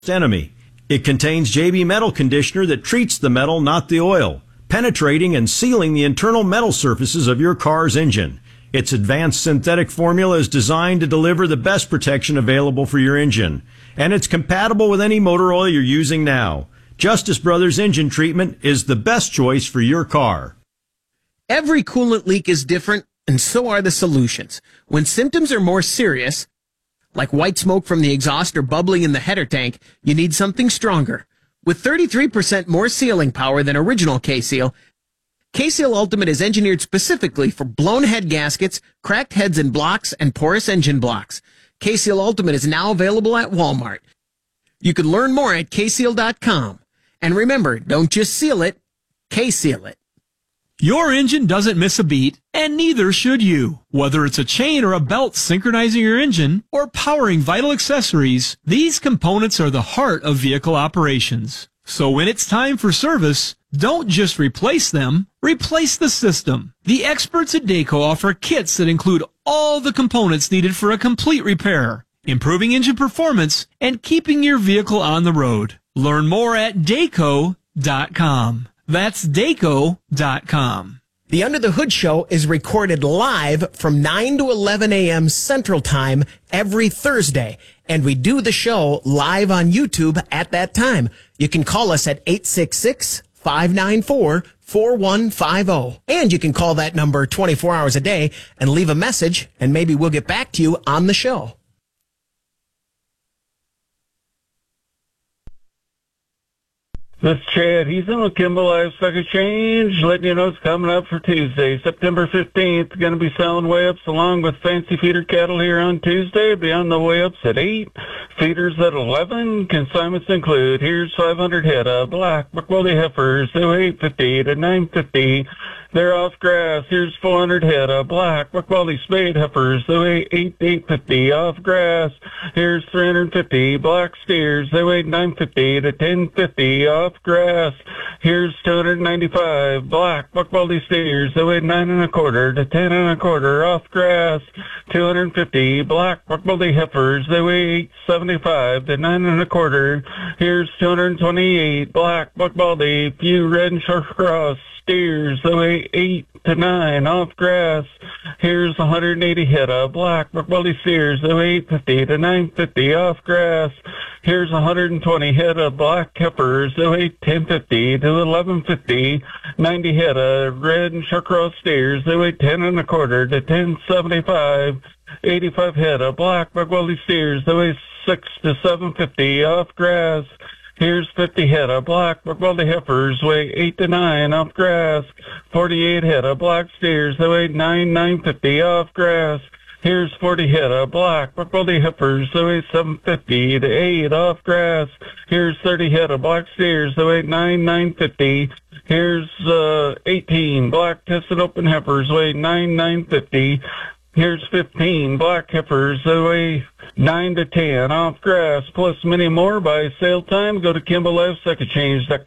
enemy. It contains JB Metal Conditioner that treats the metal, not the oil, penetrating and sealing the internal metal surfaces of your car's engine. Its advanced synthetic formula is designed to deliver the best protection available for your engine, and it's compatible with any motor oil you're using now. Justice Brothers Engine Treatment is the best choice for your car. Every coolant leak is different, and so are the solutions. When symptoms are more serious, like white smoke from the exhaust or bubbling in the header tank, you need something stronger. With 33% more sealing power than original K-Seal, K-Seal Ultimate is engineered specifically for blown head gaskets, cracked heads and blocks, and porous engine blocks. K-Seal Ultimate is now available at Walmart. You can learn more at kseal.com. And remember, don't just seal it, K-Seal it. Your engine doesn't miss a beat, and neither should you. Whether it's a chain or a belt synchronizing your engine or powering vital accessories, these components are the heart of vehicle operations. So when it's time for service, don't just replace them, replace the system. The experts at Dayco offer kits that include all the components needed for a complete repair, improving engine performance and keeping your vehicle on the road. Learn more at Dayco.com. That's Dayco.com. The Under the Hood Show is recorded live from 9 to 11 a.m. Central Time every Thursday, and we do the show live on YouTube at that time. You can call us at 866-594-4150, and you can call that number 24 hours a day and leave a message, and maybe we'll get back to you on the show. This is Chad. He's on Kimball Live Stock Exchange, letting you know it's coming up for Tuesday, September 15th. Going to be selling weigh-ups along with fancy feeder cattle here on Tuesday. Be on the weigh-ups at 8, feeders at 11. Consignments include, here's 500 head of black McWildy heifers, they weigh 850 to 950. They're off grass. Here's 400 head of black McWildy spade heifers, they weigh 850 off grass. Here's 350 black steers, they weigh 950 to 1050 off grass. Here's 295 black McWildy steers, they weigh 9 1/4 to 10 1/4 off grass. 250 black McWildy heifers, they weigh 875 to 9 1/4. Here's 228 black McWildy few red and short cross steers, they weigh 8 to 9 off grass. Here's 180 head of black McWildy steers, they weigh 850 to 950 off grass. Here's 120 head of black heifers, they weigh 1050 to 1150. 90 head of red and short cross steers, they weigh 10 1/4 to 1075. 85 head of black McWildy steers, they weigh 6 to 750 off grass. Here's 50 head of black McWildy heifers, weigh 8 to 9 off grass. 48 head of black steers, they weigh 950 off grass. Here's 40 head of black McWildy heifers, they weigh 750 to 8 off grass. Here's 30 head of black steers, they weigh 950. Here's 18 black tested open heifers, weigh 950. Here's 15 black heifers, they weigh 9 to 10 off grass, plus many more by sale time. Go to Kimball Live Stock Exchange.